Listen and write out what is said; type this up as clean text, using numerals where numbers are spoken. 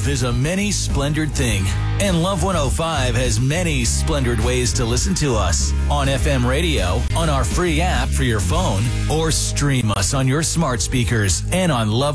Love is a many splendored thing, and Love 105 has many splendored ways to listen to us. On FM radio, on our free app for your phone, or stream us on your smart speakers and on Love